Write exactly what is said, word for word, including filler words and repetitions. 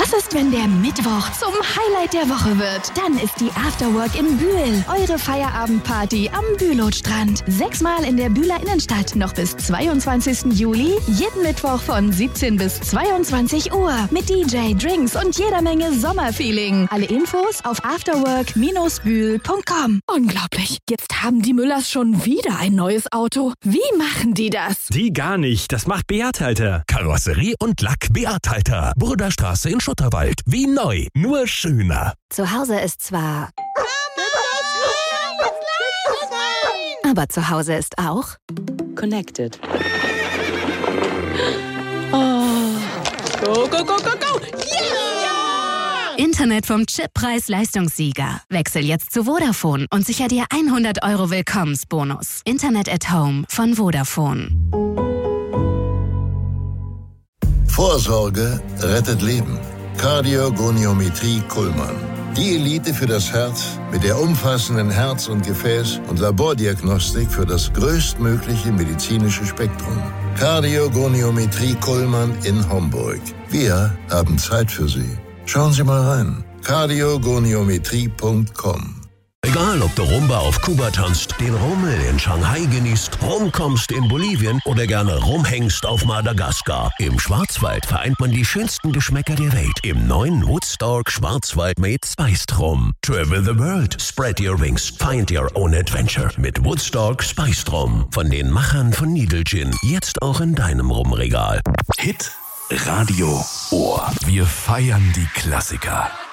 Was ist, wenn der Mittwoch zum Highlight der Woche wird? Dann ist die Afterwork im Bühl. Eure Feierabendparty am Bülowstrand. Sechsmal in der Bühler Innenstadt. Noch bis zweiundzwanzigsten Juli. Jeden Mittwoch von siebzehn bis zweiundzwanzig Uhr. Mit D J, Drinks und jeder Menge Sommerfeeling. Alle Infos auf afterwork bühl punkt com. Unglaublich. Jetzt haben die Müllers schon wieder ein neues Auto. Wie machen die das? Die gar nicht. Das macht Beat Halter. Karosserie und Lack Beat Halter. Burderstraße in Schutterwald. Wie neu, nur schöner. Zu Hause ist zwar... Aber zu Hause ist auch... Connected. Oh. Go, go, go, go, go! Yeah! Internet vom Chip-Preis-Leistungssieger. Wechsel jetzt zu Vodafone und sicher dir hundert Euro Willkommensbonus. Internet at Home von Vodafone. Vorsorge rettet Leben. Kardiogoniometrie Kuhlmann. Die Elite für das Herz mit der umfassenden Herz- und Gefäß- und Labordiagnostik für das größtmögliche medizinische Spektrum. Kardiogoniometrie Kuhlmann in Homburg. Wir haben Zeit für Sie. Schauen Sie mal rein. kardiogoniometrie punkt com. Egal, ob du Rumba auf Kuba tanzt, den Rummel in Shanghai genießt, rumkommst in Bolivien oder gerne rumhängst auf Madagaskar. Im Schwarzwald vereint man die schönsten Geschmäcker der Welt im neuen Woodstock Schwarzwald mit Spiced Rum. Travel the world, spread your wings, find your own adventure mit Woodstock Spiced Rum. Von den Machern von Needle Gin, jetzt auch in deinem Rumregal. Hit Radio Ohr. Wir feiern die Klassiker.